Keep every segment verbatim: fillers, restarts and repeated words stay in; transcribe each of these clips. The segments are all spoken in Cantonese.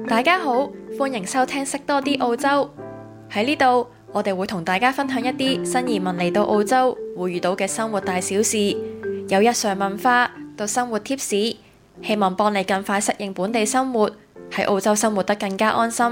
大家好，歡迎收聽識多啲澳洲。喺呢度，我哋會同大家分享一啲新移民嚟到澳洲會遇到嘅生活大小事，由日常文化到生活貼士，希望幫你更快適應本地生活，喺澳洲生活得更加安心。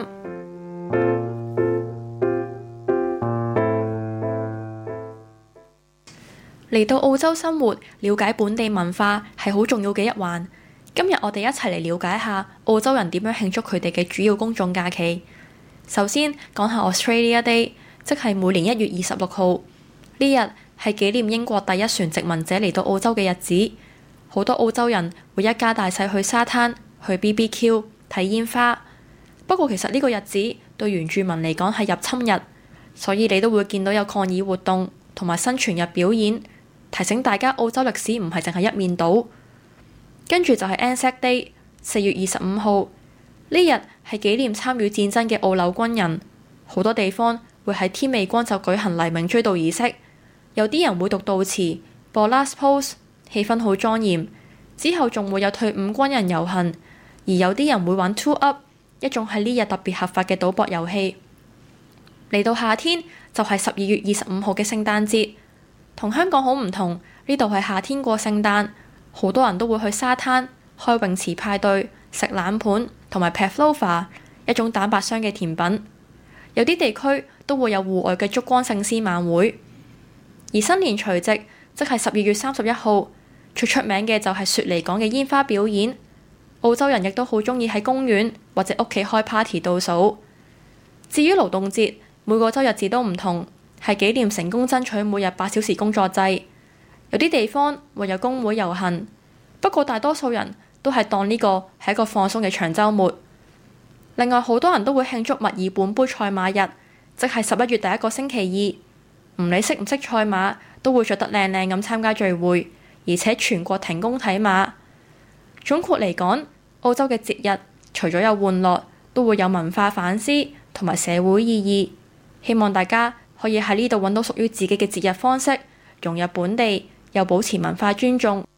嚟到澳洲生活，了解本地文化係好重要嘅一環。今日我哋一齊嚟了解下澳洲人點樣慶祝佢哋嘅主要公眾假期。首先講下 Australia Day， 即係每年一月二十六號。呢日係紀念英國第一船殖民者嚟到澳洲嘅日子。好多澳洲人會一家大細去沙灘、去 B B Q、睇煙花。不過其實呢個日子對原住民嚟講係入侵日，所以你都會見到有抗議活動同埋生存日表演，提醒大家澳洲歷史唔係淨係一面倒。跟住就係 Anzac Day， 四月二十五號。呢日係紀念參與戰爭嘅澳紐軍人。好多地方會喺天未光就舉行黎明追悼儀式，有啲人會讀悼詞、播 Last Post， 氣氛好莊嚴。之後仲會有退伍軍人遊行，而有啲人會玩 Two Up， 一種係呢日特別合法嘅賭博遊戲。嚟到夏天就係十二月二十五號嘅聖誕節，同香港好唔同，呢度係夏天過聖誕。好多人都會去沙灘、開泳池派對、食冷盤同埋 pavlova， 一種蛋白霜嘅甜品。有啲地區都會有戶外嘅燭光聖詩晚會。而新年除夕即係十二月三十一號，最出名嘅就係雪梨港嘅煙花表演。澳洲人亦都好鍾意喺公園或者屋企開 party 倒數。至於勞動節，每個州日子都唔同，係紀念成功爭取每日八小時工作制。有啲地方會有工會遊行，不過大多數人都係當呢個係一個放鬆嘅長週末。另外，好多人都會慶祝墨爾本杯賽馬日，即係十一月第一個星期二。唔理識唔識賽馬，都會着得靚靚咁參加聚會，而且全國停工睇馬。總括嚟講，澳洲嘅節日除咗有玩樂，都會有文化反思同埋社會意義。希望大家可以喺呢度揾到屬於自己嘅節日方式，融入本地，又保持文化尊重。